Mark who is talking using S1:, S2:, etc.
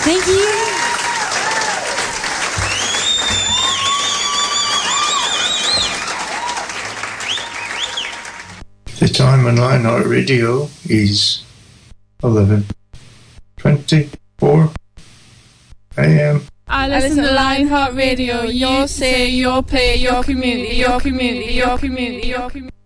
S1: Thank you.
S2: The time on Lionheart Radio is 11:24 a.m.
S3: I listen to Lionheart Radio. Your say, your play, your community, your community, your community, your community.